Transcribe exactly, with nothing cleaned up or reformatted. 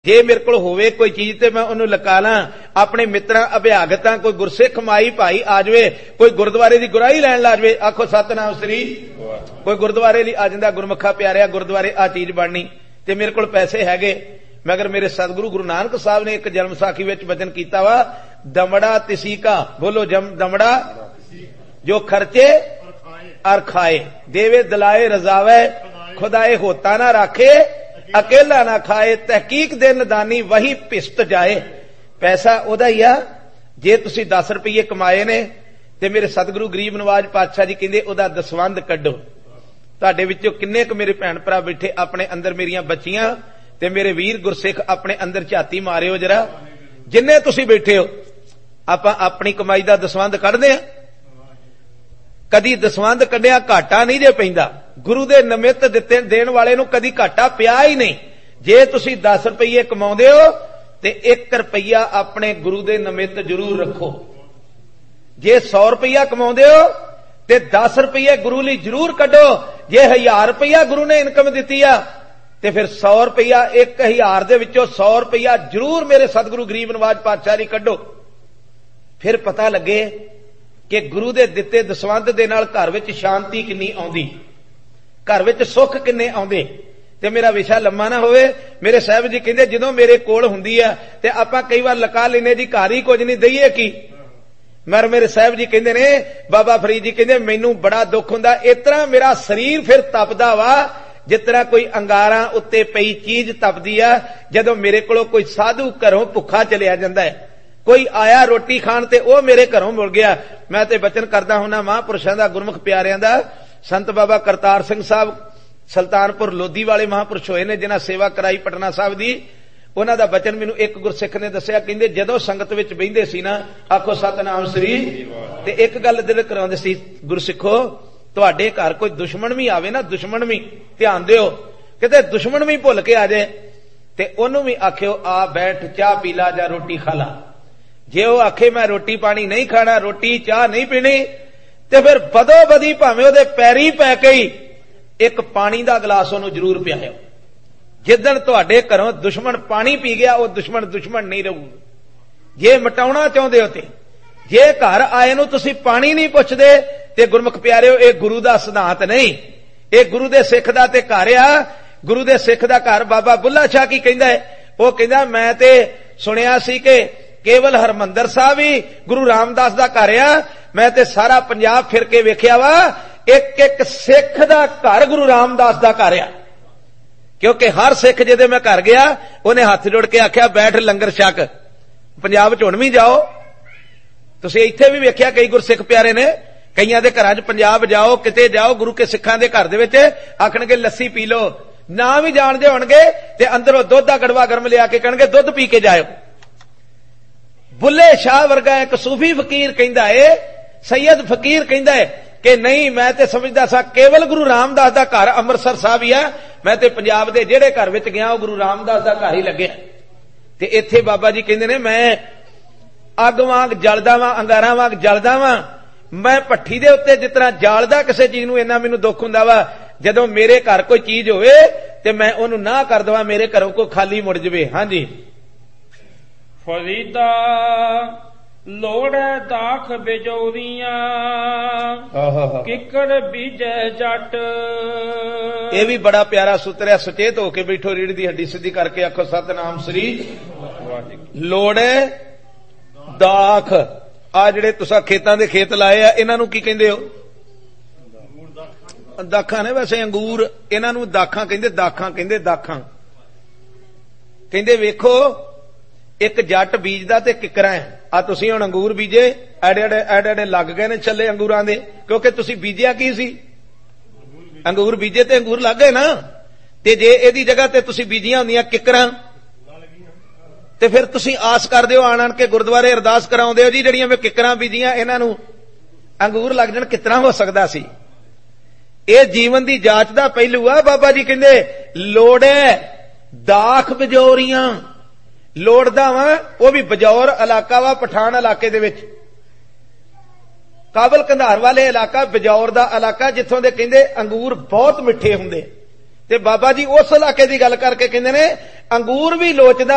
जे मेरे कोल होवे कोई चीज ते मैं उन्होंने लका ला, अपने मित्रां अभ्यागतां कोई गुरसिख माई भाई आ जाए, कोई गुरुद्वारे की गुराही लैन ला जाए, आखो सतनाम श्री, कोई गुरुद्वारे लिए आ जाता, गुरमुखा प्यारिया गुरुद्वारे आ चीज बननी, ते मेरे कोल पैसे हैगे, मगर मेरे सतगुरु गुरु नानक साहब ने एक जन्म साखी विच वचन कीता वा, दमड़ा तिसी का, बोलो जम दमड़ा जो खर्चे और खाए, देवे दिलाए रजावे, खुदाए होता ना राखे, अकेला ना खाए, तहकीक दे नदानी वही पिसत जाए। पैसा ओदा ही आ, जे तुसी दस रुपये कमाए ने ते मेरे सतगुरु गरीब नवाज पातशाह जी कहंदे ओदा दसवंध कड्डो। तुहाडे विचों किन्ने क मेरे भैन भरा बैठे अपने अंदर मेरियां बच्चियां ते मेरे वीर गुरसिख अपने अंदर झाती मारियो जरा, जिन्ने तुसी बैठे हो आपां अपनी कमाई दा दसवंध कढदे आ, कदी दसवंध कढिया घाटा नहीं जे पैंदा, गुरु दे नमित दिते देण वाले नूं कदी घाटा पिया ही नहीं। जे तुसी दस रुपये कमाउंदे हो ते एक रुपया अपने गुरु दे नमित जरूर रखो, जे सौ रुपया कमाउंदे हो ते दस रुपये गुरु लई जरूर कढो, जे हजार रुपया गुरु ने इनकम दिती आ ते फिर सौ रुपया एक हजार दे विचों सौ रुपया जरूर मेरे सतगुरु गरीब नवाज पातशाह लई कढो, फिर पता लगे कि गुरु दे दिते दसवंध दे नाल घर विच शांति किन्नी आउंदी, घर विच सुख किन्ने आउंदे। ते मेरा विषा लम्मा ना होवे, मेरे साहब जी कहंदे जदों मेरे कोल हुंदी आ ते आपां कई वार लका लैने जी घर ही कुछ नहीं दईए की, मगर मेरे साहब जी कहंदे ने बाबा फरीद जी कहंदे मैनू बड़ा दुख हुंदा, इस तरह मेरा शरीर फिर तपदा वा जिस तरह कोई अंगारा उत्ते पई चीज तपदी आ, जदों मेरे कोलों कोई साधु घरों भुखा चलिया जांदा है, कोई आया रोटी खाण ते ओ मेरे घरों मुड़ गया। मैं ते वचन करदा हुंदा महापुरुषां दा, गुरमुख प्यारियां दा, संत बाबा करतार सिंह साहब सुल्तानपुर लोधी वाले महापुरुष होए ने जिन्हां सेवा कराई पटना साहब दी, उन्हां दा वचन मैनूं एक गुरसिख ने दस्सिया, कहंदे जदों संगत विच बहिंदे सी ना, आखो सतनाम श्री, ते एक गल दिल कराउंदे सी, गुरसिखो तुहाडे घर कोई दुश्मन भी आवे ना, दुश्मन भी ध्यान दिओ, किते दुश्मन भी भुल के आ जाए ते ओनूं भी आखिओ आ बैठ चाह पी ला जां रोटी खा ला, जे वो आखे मैं रोटी पानी नहीं खाना, रोटी चाह नहीं पीनी, ते फिर बदो बदी भावें ओदे पैरी पै के ही एक पानी दा गिलास ओनूं जरूर पिआओ। जिदण तुहाडे घरों दुश्मन पानी पी गया, वो दुश्मन दुश्मन नहीं रहूगा। जे मटाउणा चाहुंदे हो ते जे घर आए नूं तुसीं पानी नहीं पुछदे ते गुरमुख प्यारिओ ये गुरु दा सिद्धांत नहीं, ये गुरु दे सिख दा ते घर आ। गुरु दे सिख दा घर बाबा बुल्ला शाह की कहंदा है, वो कहंदा मैं ते सुनिया सी कि केवल हरमंदर साहब ही गुरु रामदास दा घर आ, मैं ते सारा पंजाब फिर के वेख्या वा, एक एक सिख दा घर गुरु रामदास दा घर आ, क्योंकि हर सिख जिदे मैं घर गया उन्हें हाथ जोड़ के आख्या बैठ लंगर छक, पंजाब च हुण भी जाओ, तुसीं इत्थे भी वेख्या कई गुरसिख प्यारे ने, कईयां दे घरां च पंजाब जाओ, किते जाओ, गुरु के सिखां दे घर दे विच आखणगे लस्सी पी लो, ना भी जाणदे होणगे ते अंदरों दुध दा गड़वा गर्म लिया के कहणगे दुध पी के जाओ। बुल्ले शाह वर्गा एक सूफी फकीर कहंदा है, सैयद फकीर कहंदा है कि नहीं मैं ते समझदा सा केवल गुरु रामदास दा घर अमृतसर साहब ही है, मैं ते पंजाब दे जेड़े घर विच गया वो गुरु रामदास दा घर ही लग्या। ते इत्थे बाबा जी कहंदे ने मैं अग वांग जलदा वां, अंगारा वांग जलदा वां, मैं भट्ठी दे उत्ते जिस तरह जालदा किसी चीज नूं इन्ना मैनूं दुख हुंदा वा, जदों मेरे घर कोई चीज होवे ते मैं ओनूं ना कर दवां, मेरे घरों कोई खाली मुड़ जवे। हां जी, फरीदा लोड़े दाख बिजौरियां किकर बीजे जट, ये भी बड़ा प्यारा सूत्र है। सचेत होके बैठो, रीढ़ दी हड्डी सीधी करके आखो सतनाम श्री। लोड़े दाख, आ जिहड़े तुसां खेतां दे खेत लाए आ, इन्हां नूं की कहंदे हो? दाखां ने, वैसे अंगूर इन्हां नूं दाखां कहंदे, दाखां कहंदे, दाखां कहंदे। वेखो एक जट बीजदा ते किकरां है, आ तुसीं हुण अंगूर बीजे, एडे एडे एडे एडे लग गए ने छल्ले अंगूरां दे, क्योंकि तुसीं बीजिया की सी? अंगूर बीजे ते अंगूर लग गए ना, ते जे इहदी जगह ते तुसीं बीजियां हुंदियां किकरां ते फिर तुसीं आस करदे हो आण आण के गुरुद्वारे अरदास कराउंदे हो जी जिहड़ियां मैं किकरां बीजियां इन्हां नूं अंगूर लग जाण, कितना हो सकदा सी? ਇਹ ਜੀਵਨ ਦੀ ਜਾਂਚ ਦਾ ਪਹਿਲੂ ਆ। ਬਾਬਾ ਜੀ ਕਹਿੰਦੇ ਲੋੜੇ ਦਾਖ ਬਜੌਰੀਆਂ, ਲੋੜਦਾ ਵਾ ਉਹ ਵੀ ਬਜੌਰ ਇਲਾਕਾ ਵਾ ਪਠਾਨ ਇਲਾਕੇ ਦੇ ਵਿੱਚ, ਕਾਬਲ ਕੰਧਾਰ ਵਾਲੇ ਇਲਾਕਾ, ਬਜੌਰ ਦਾ ਇਲਾਕਾ ਜਿੱਥੋਂ ਦੇ ਕਹਿੰਦੇ ਅੰਗੂਰ ਬਹੁਤ ਮਿੱਠੇ ਹੁੰਦੇ। ਤੇ ਬਾਬਾ ਜੀ ਉਸ ਇਲਾਕੇ ਦੀ ਗੱਲ ਕਰਕੇ ਕਹਿੰਦੇ ਨੇ ਅੰਗੂਰ ਵੀ ਲੋਚਦਾ